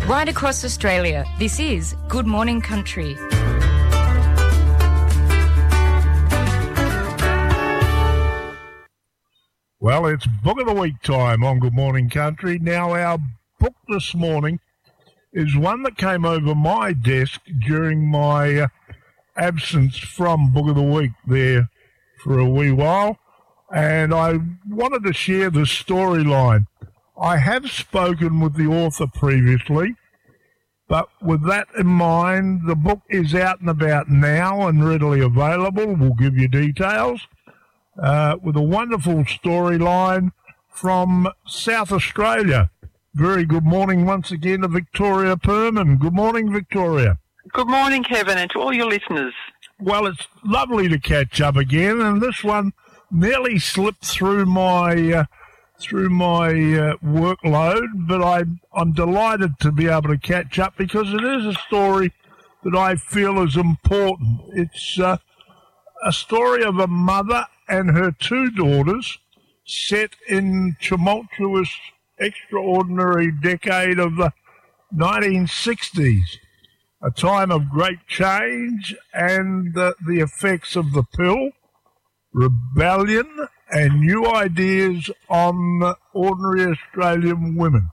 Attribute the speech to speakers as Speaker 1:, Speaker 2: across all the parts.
Speaker 1: Right across Australia, this is Good Morning Country.
Speaker 2: Well, it's Book of the Week time on Good Morning Country. Now, our book this morning is one that came over my desk during my absence from Book of the Week there for a wee while, and I wanted to share the storyline. I have spoken with the author previously, but with that in mind, the book is out and about now and readily available. We'll give you details. With a wonderful storyline from South Australia. Very good morning once again to Victoria Perman. Good morning, Victoria.
Speaker 3: Good morning, Kevin, and to all your listeners.
Speaker 2: Well, it's lovely to catch up again, and this one nearly slipped through my workload, but I'm delighted to be able to catch up because it is a story that I feel is important. It's a story of a mother and her two daughters set in tumultuous, extraordinary decade of the 1960s, a time of great change and the effects of the pill, rebellion, and new ideas on ordinary Australian women.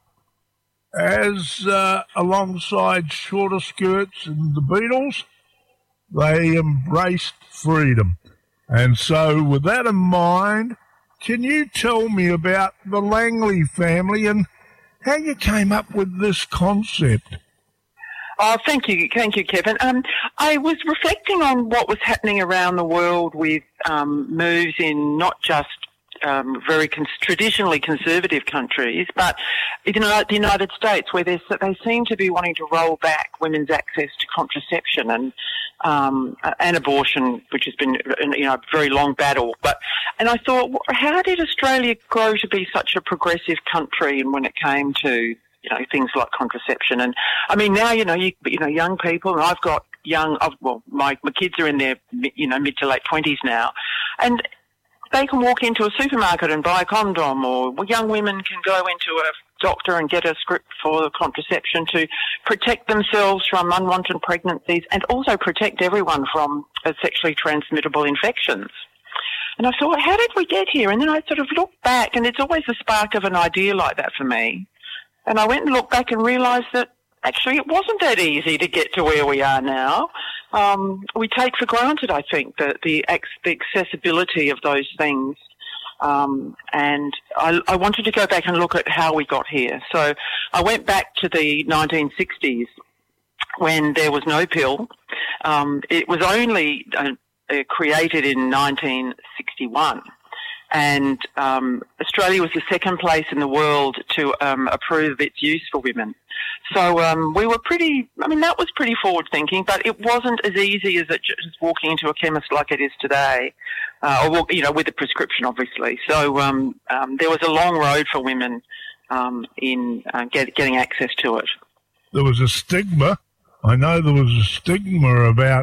Speaker 2: As alongside Shorter Skirts and the Beatles, they embraced freedom. And so with that in mind, can you tell me about the Langley family and how you came up with this concept?
Speaker 3: Oh, thank you, Kevin. I was reflecting on what was happening around the world with moves in not just very traditionally conservative countries, but the United States, where they seem to be wanting to roll back women's access to contraception and abortion, which has been a very long battle. And I thought, how did Australia grow to be such a progressive country? And when it came to things like contraception, and I mean now young people, and I've got my kids are in their mid to late 20s now, and they can walk into a supermarket and buy a condom, or young women can go into a doctor and get a script for contraception to protect themselves from unwanted pregnancies and also protect everyone from sexually transmittable infections. And I thought, how did we get here? And then I sort of looked back, and it's always the spark of an idea like that for me. And I went and looked back and realised that actually it wasn't that easy to get to where we are now. We take for granted, I think, the accessibility of those things. And I wanted to go back and look at how we got here. So I went back to the 1960s when there was no pill. It was only created in 1961. And Australia was the second place in the world to approve its use for women. So we were that was pretty forward thinking, but it wasn't as easy as it just walking into a chemist like it is today, with a prescription, obviously. So there was a long road for women in getting access to it.
Speaker 2: There was a stigma. I know there was a stigma about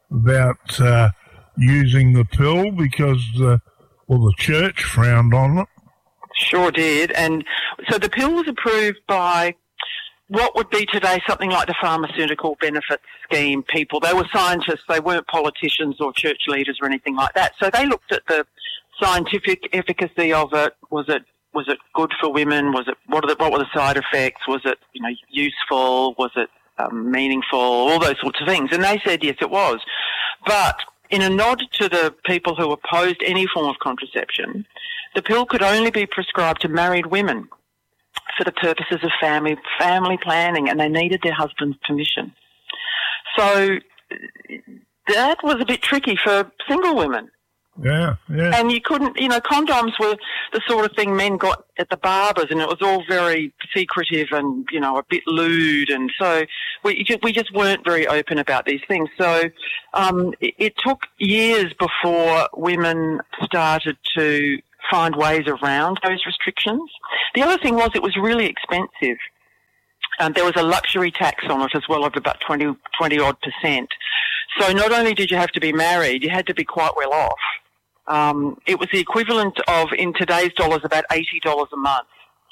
Speaker 2: using the pill because the church frowned on it.
Speaker 3: Sure did. And so the pill was approved by what would be today something like the Pharmaceutical Benefits Scheme people. They were scientists. They weren't politicians or church leaders or anything like that. So they looked at the scientific efficacy of it. Was it good for women? What were the side effects? Was it useful? Was it meaningful? All those sorts of things. And they said yes, it was. But in a nod to the people who opposed any form of contraception, the pill could only be prescribed to married women for the purposes of family planning, and they needed their husband's permission. So that was a bit tricky for single women.
Speaker 2: Yeah.
Speaker 3: And you couldn't, condoms were the sort of thing men got at the barbers, and it was all very secretive and, a bit lewd. And so we just weren't very open about these things. So it took years before women started to find ways around those restrictions. The other thing was it was really expensive. There was a luxury tax on it as well of about 20-odd%. So not only did you have to be married, you had to be quite well off. It was the equivalent of, in today's dollars, about $80 a month.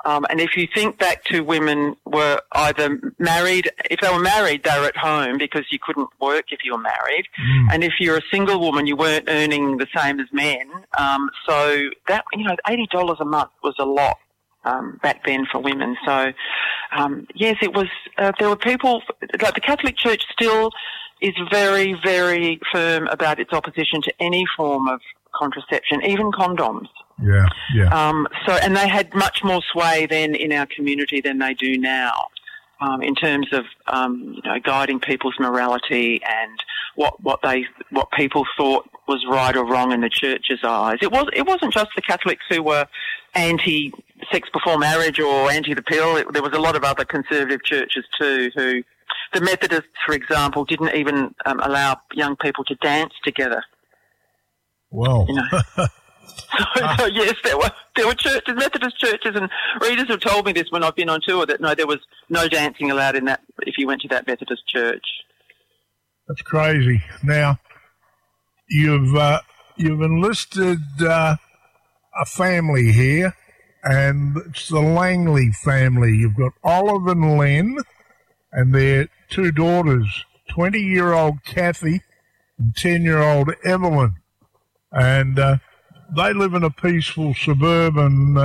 Speaker 3: And if you think back to women were either married, if they were married, they were at home because you couldn't work if you were married. And if you're a single woman, you weren't earning the same as men. So that, $80 a month was a lot back then for women. So, yes, it was, there were people, like the Catholic Church still is very, very firm about its opposition to any form of contraception, even condoms.
Speaker 2: Yeah.
Speaker 3: And they had much more sway then in our community than they do now, in terms of guiding people's morality and what people thought was right or wrong in the church's eyes. It wasn't just the Catholics who were anti-sex before marriage or anti the pill. There was a lot of other conservative churches too who, the Methodists, for example, didn't even allow young people to dance together.
Speaker 2: Well.
Speaker 3: So yes, there were churches, Methodist churches, and readers have told me this when I've been on tour, that no, there was no dancing allowed in that if you went to that Methodist church.
Speaker 2: That's crazy. Now, you've enlisted a family here, and it's the Langley family. You've got Olive and Len, and their two daughters, 20-year-old Kathy and 10-year-old Evelyn. And they live in a peaceful suburb,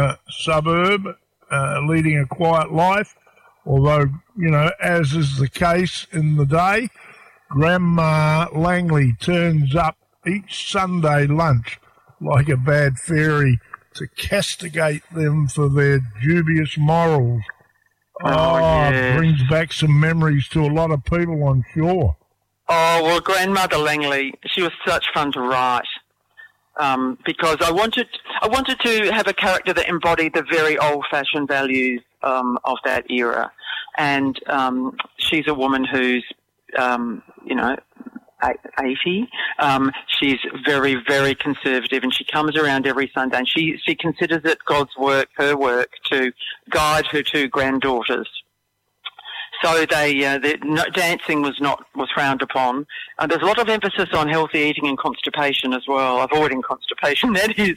Speaker 2: leading a quiet life. Although, as is the case in the day, Grandma Langley turns up each Sunday lunch like a bad fairy to castigate them for their dubious morals.
Speaker 3: Yes.
Speaker 2: Brings back some memories to a lot of people, I'm sure.
Speaker 3: Oh, well, Grandmother Langley, she was such fun to write. Because I wanted to have a character that embodied the very old-fashioned values of that era, and she's a woman who's 80. She's very, very conservative, and she comes around every Sunday, and she considers it God's work, her work, to guide her two granddaughters. So dancing was frowned upon. There's a lot of emphasis on healthy eating and constipation as well, avoiding constipation, that is.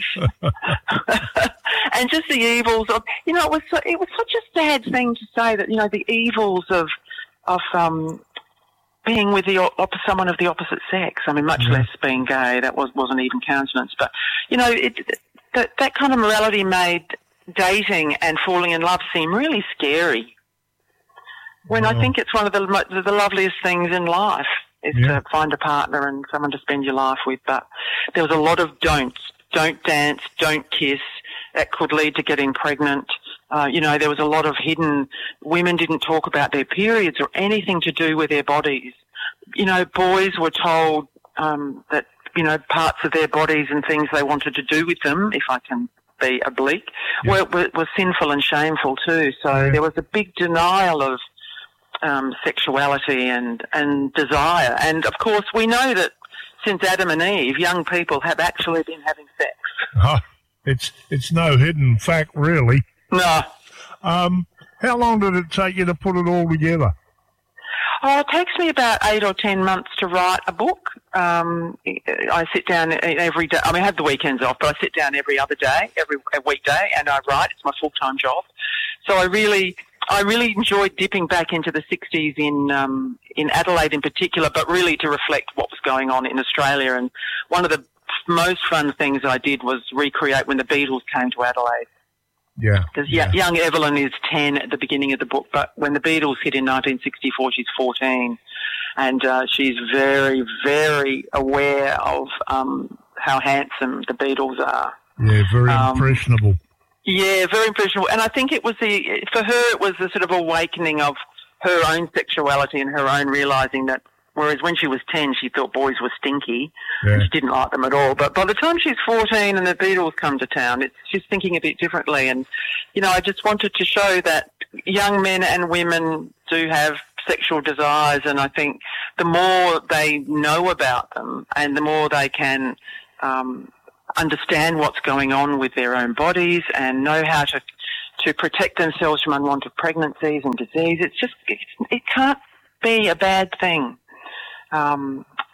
Speaker 3: And just the evils of, it was such a sad thing to say that, the evils of being with someone of the opposite sex. I mean, much less being gay. That wasn't even countenanced. But, that kind of morality made dating and falling in love seem really scary. When I think it's one of the loveliest things in life is to find a partner and someone to spend your life with. But there was a lot of don'ts. Don't dance, don't kiss. That could lead to getting pregnant. There was a lot of hidden. Women didn't talk about their periods or anything to do with their bodies. Boys were told that, parts of their bodies and things they wanted to do with them, if I can be oblique, were sinful and shameful too. So there was a big denial of sexuality and desire. And, of course, we know that since Adam and Eve, young people have actually been having sex.
Speaker 2: Oh, it's no hidden fact, really.
Speaker 3: No.
Speaker 2: How long did it take you to put it all together?
Speaker 3: Oh, it takes me about 8 or 10 months to write a book. I sit down every day. I mean, I have the weekends off, but I sit down every other day, every weekday, and I write. It's my full-time job. So I really enjoyed dipping back into the 60s in Adelaide in particular, but really to reflect what was going on in Australia. And one of the most fun things I did was recreate when the Beatles came to Adelaide.
Speaker 2: Yeah.
Speaker 3: Because young Evelyn is 10 at the beginning of the book, but when the Beatles hit in 1964, she's 14. And she's very, very aware of how handsome the Beatles are.
Speaker 2: Yeah, very impressionable.
Speaker 3: Yeah, very impressionable. And I think for her, it was the sort of awakening of her own sexuality and her own realising that, whereas when she was 10, she thought boys were stinky. And she didn't like them at all. But by the time she's 14 and the Beatles come to town, she's thinking a bit differently. And, I just wanted to show that young men and women do have sexual desires. And I think the more they know about them and the more they can understand what's going on with their own bodies and know how to protect themselves from unwanted pregnancies and disease, it can't be a bad thing.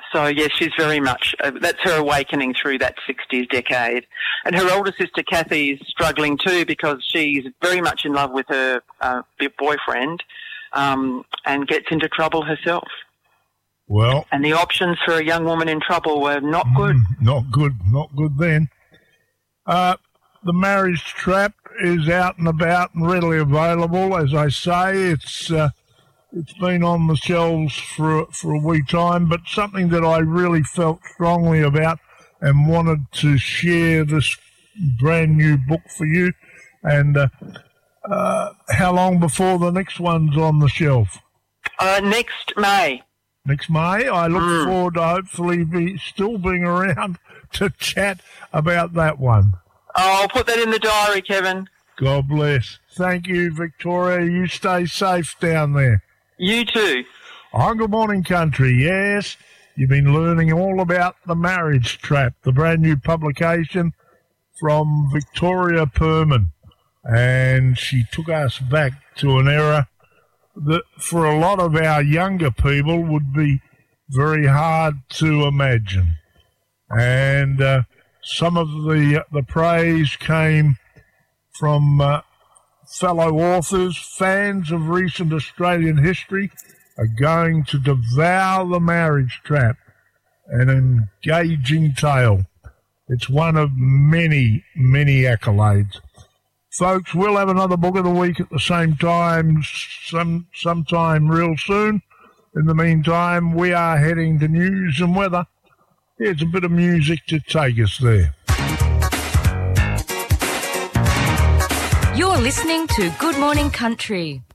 Speaker 3: So, yes, she's very much, that's her awakening through that 60s decade. And her older sister, Kathy, is struggling too because she's very much in love with her boyfriend and gets into trouble herself.
Speaker 2: Well,
Speaker 3: and the options for a young woman in trouble were not good.
Speaker 2: Not good then. The Marriage Trap is out and about and readily available. As I say, it's been on the shelves for a wee time, but something that I really felt strongly about and wanted to share this brand new book for you. And how long before the next one's on the shelf?
Speaker 3: Next May.
Speaker 2: Next May. I look forward to hopefully still being around to chat about that one.
Speaker 3: Oh, I'll put that in the diary, Kevin.
Speaker 2: God bless. Thank you, Victoria. You stay safe down there.
Speaker 3: You too.
Speaker 2: On Good Morning Country, yes, you've been learning all about The Marriage Trap, the brand new publication from Victoria Perman. And she took us back to an era that for a lot of our younger people would be very hard to imagine. And some of the praise came from fellow authors. Fans of recent Australian history are going to devour The Marriage Trap, an engaging tale. It's one of many, many accolades. Folks, we'll have another book of the week at the same time, sometime real soon. In the meantime, we are heading to news and weather. Here's a bit of music to take us there.
Speaker 1: You're listening to Good Morning Country.